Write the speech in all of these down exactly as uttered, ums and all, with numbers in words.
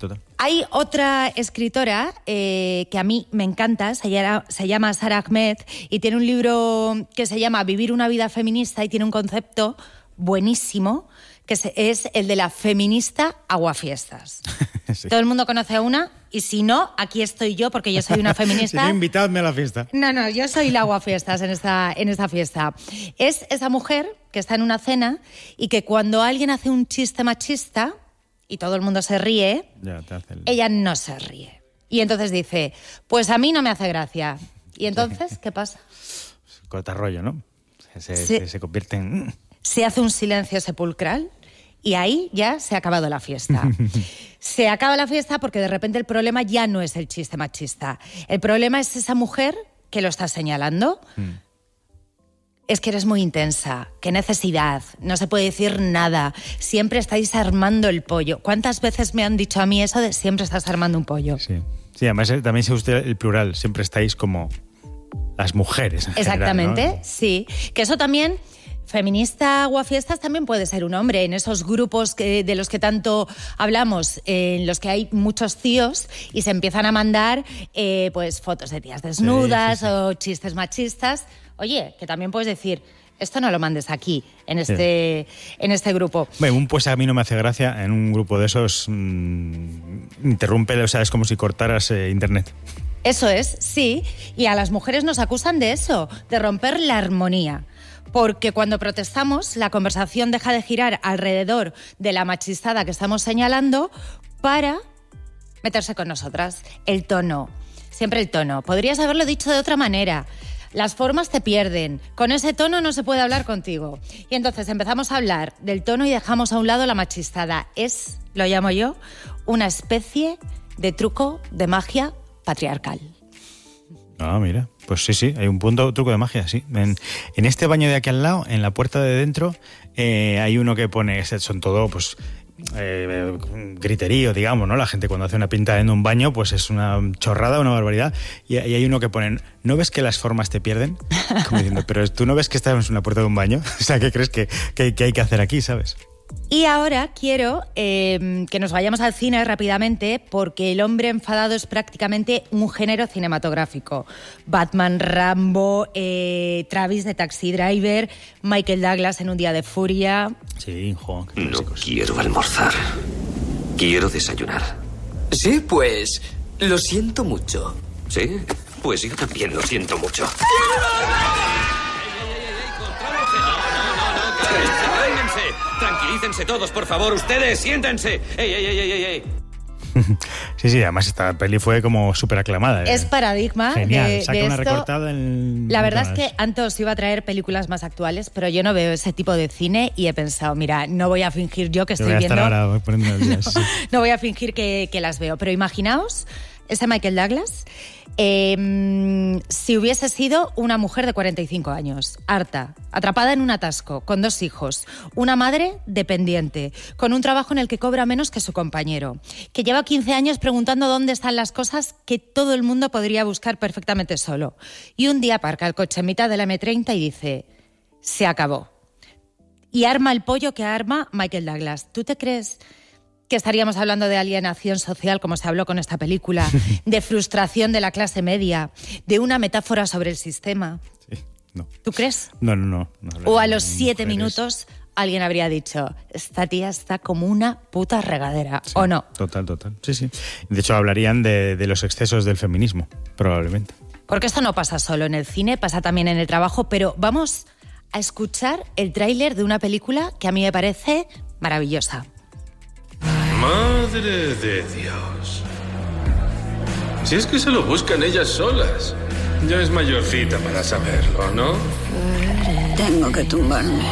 total. Hay otra escritora eh, que a mí me encanta, se llama, se llama Sara Ahmed, y tiene un libro que se llama Vivir una vida feminista, y tiene un concepto buenísimo, que es el de la feminista aguafiestas. Sí. Todo el mundo conoce a una, y si no, aquí estoy yo, porque yo soy una feminista. Si no, invitadme a la fiesta. No, no, yo soy la aguafiestas en esta, en esta fiesta. Es esa mujer que está en una cena y que cuando alguien hace un chiste machista y todo el mundo se ríe, ya te hace el... ella no se ríe. Y entonces dice, pues a mí no me hace gracia. ¿Y entonces sí. qué pasa? Corta rollo, ¿no? Se, se, se, se convierte en... Se hace un silencio sepulcral y ahí ya se ha acabado la fiesta. Se acaba la fiesta porque de repente el problema ya no es el chiste machista. El problema es esa mujer que lo está señalando. Mm. Es que eres muy intensa, qué necesidad, no se puede decir nada, siempre estáis armando el pollo. ¿Cuántas veces me han dicho a mí eso de siempre estás armando un pollo? Sí, sí, además también se usa el plural, siempre estáis como las mujeres en Exactamente, general, ¿no? Sí. Que eso también... Feminista aguafiestas también puede ser un hombre, en esos grupos que, de los que tanto hablamos, eh, en los que hay muchos tíos y se empiezan a mandar eh, pues fotos de tías desnudas, sí, sí, sí. o chistes machistas. Oye, que también puedes decir, esto no lo mandes aquí, en este, sí. en este grupo. Bueno, un pues a mí no me hace gracia, en un grupo de esos mmm, interrumpe, o sea, es como si cortaras eh, internet. Eso es, sí, y a las mujeres nos acusan de eso, de romper la armonía. Porque cuando protestamos, la conversación deja de girar alrededor de la machistada que estamos señalando para meterse con nosotras. El tono, siempre el tono. Podrías haberlo dicho de otra manera. Las formas te pierden. Con ese tono no se puede hablar contigo. Y entonces empezamos a hablar del tono y dejamos a un lado la machistada. Es, lo llamo yo, una especie de truco de magia patriarcal. Ah, mira, pues sí, sí, hay un punto, truco de magia, sí. En, en este baño de aquí al lado, en la puerta de dentro, eh, hay uno que pone, son todo, pues, eh, griterío, digamos, ¿no? La gente cuando hace una pinta en un baño, pues es una chorrada, una barbaridad. Y, y hay uno que pone, ¿no ves que las formas te pierden? Como diciendo, pero tú no ves que estamos en una puerta de un baño. O sea, ¿qué crees que, que, que hay que hacer aquí, sabes? Y ahora quiero eh, que nos vayamos al cine rápidamente, porque El hombre enfadado es prácticamente un género cinematográfico. Batman, Rambo, eh, Travis de Taxi Driver, Michael Douglas en Un día de furia... Sí, jo, no quiero almorzar. Quiero desayunar. Sí, pues lo siento mucho. ¿Sí? Pues yo también lo siento mucho. Tranquilícense todos, por favor, ustedes, siéntense. ¡Ey, ey, ey, ey, ey! Sí, sí, además esta peli fue como súper aclamada. Es paradigma. Genial, de, saca de una esto. Recortada en... La verdad es que antes os iba a traer películas más actuales, pero yo no veo ese tipo de cine y he pensado, mira, no voy a fingir yo que estoy voy a viendo... Estar ahora poniendo el día, no, sí. no voy a fingir que, que las veo, pero imaginaos ese Michael Douglas... Eh, si hubiese sido una mujer de cuarenta y cinco años, harta, atrapada en un atasco, con dos hijos, una madre dependiente, con un trabajo en el que cobra menos que su compañero, que lleva quince años preguntando dónde están las cosas que todo el mundo podría buscar perfectamente solo. Y un día aparca el coche en mitad de la eme treinta y dice, se acabó. Y arma el pollo que arma Michael Douglas. ¿Tú te crees que estaríamos hablando de alienación social, como se habló con esta película, de frustración de la clase media, de una metáfora sobre el sistema? Sí, no. ¿Tú crees? No, no, no. no o a los siete mujeres. minutos alguien habría dicho, esta tía está como una puta regadera, sí, ¿o no? Total, total. Sí, sí. De hecho, hablarían de, de los excesos del feminismo, probablemente. Porque esto no pasa solo en el cine, pasa también en el trabajo, pero vamos a escuchar el tráiler de una película que a mí me parece maravillosa. Madre de Dios. Si es que se lo buscan ellas solas. Ya es mayorcita para saberlo, ¿no? Tengo que tumbarme.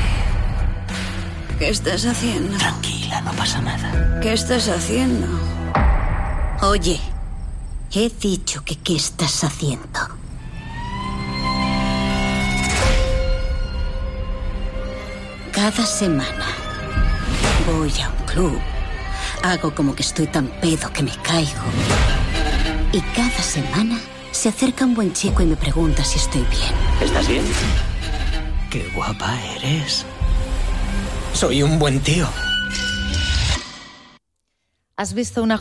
¿Qué estás haciendo? Tranquila, no pasa nada. ¿Qué estás haciendo? Oye, he dicho que ¿qué estás haciendo? Cada semana voy a un club. Hago como que estoy tan pedo que me caigo. Y cada semana se acerca un buen chico y me pregunta si estoy bien. ¿Estás bien? Qué guapa eres. Soy un buen tío. ¿Has visto una